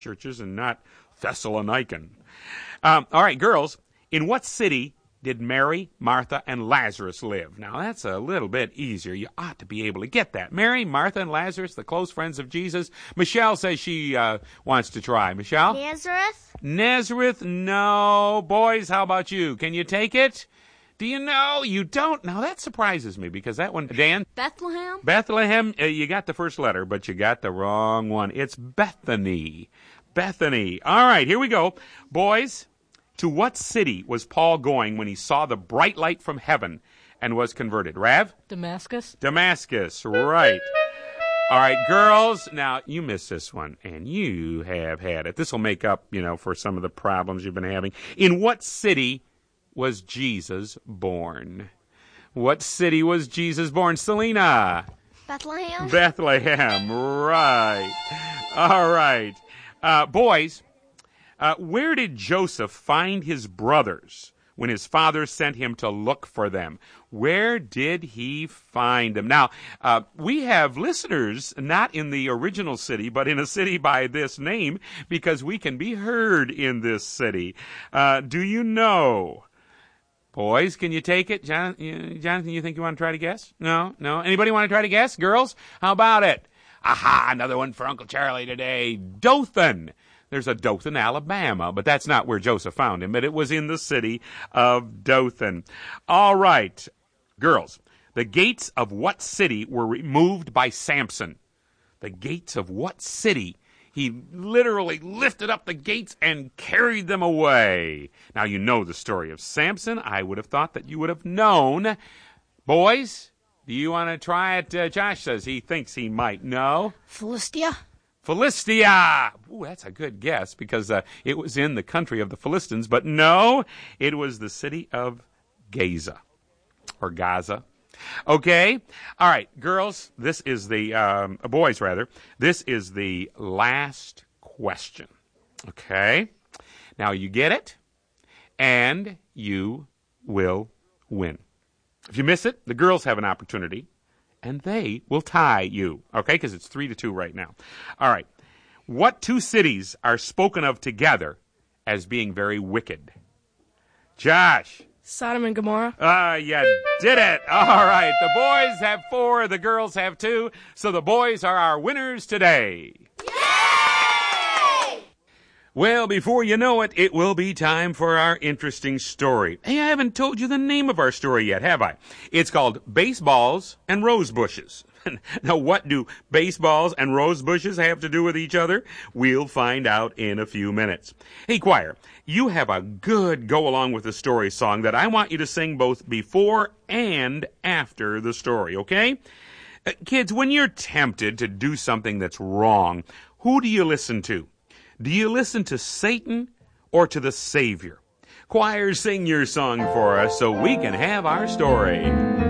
churches and not Thessalonican. All right, girls, in what city did Mary, Martha, and Lazarus live? Now, that's a little bit easier. You ought to be able to get that. Mary, Martha, and Lazarus, the close friends of Jesus. Michelle says she wants to try. Michelle? Nazareth? Nazareth? No. Boys, how about you? Can you take it? Do you know? You don't? Now, that surprises me because that one... Dan? Bethlehem? Bethlehem, you got the first letter, but you got the wrong one. It's Bethany. Bethany. All right, here we go. Boys, to what city was Paul going when he saw the bright light from heaven and was converted? Rav? Damascus. Damascus, right. All right, girls, now you missed this one, and you have had it. This will make up, for some of the problems you've been having. In what city was Jesus born? What city was Jesus born? Selena? Bethlehem? Bethlehem, right. All right. Boys, where did Joseph find his brothers when his father sent him to look for them? Where did he find them? Now, we have listeners not in the original city, but in a city by this name, because we can be heard in this city. Do you know? Boys, can you take it? Jonathan, you think you want to try to guess? No? Anybody want to try to guess? Girls, how about it? Aha, another one for Uncle Charlie today. Dothan. There's a Dothan, Alabama, but that's not where Joseph found him, but it was in the city of Dothan. All right, girls, the gates of what city were removed by Samson? The gates of what city? He literally lifted up the gates and carried them away. Now, you know the story of Samson. I would have thought that you would have known. Boys, do you want to try it? Josh says he thinks he might know. Philistia. Philistia! Ooh, that's a good guess because it was in the country of the Philistines. But no, it was the city of Gaza, or Gaza. Okay? All right, girls, this is the, boys rather, this is the last question. Okay? Now you get it, and you will win. If you miss it, the girls have an opportunity, and they will tie you. Okay? Because it's 3-2 right now. All right. What two cities are spoken of together as being very wicked? Josh. Sodom and Gomorrah. You did it. All right. The boys have 4, the girls have 2. So the boys are our winners today. Yay! Well, before you know it, it will be time for our interesting story. Hey, I haven't told you the name of our story yet, have I? It's called Baseballs and Rose Bushes. Now, what do baseballs and rose bushes have to do with each other? We'll find out in a few minutes. Hey, choir, you have a good go-along with the story song that I want you to sing both before and after the story, okay? Kids, when you're tempted to do something that's wrong, who do you listen to? Do you listen to Satan or to the Savior? Choir, sing your song for us so we can have our story.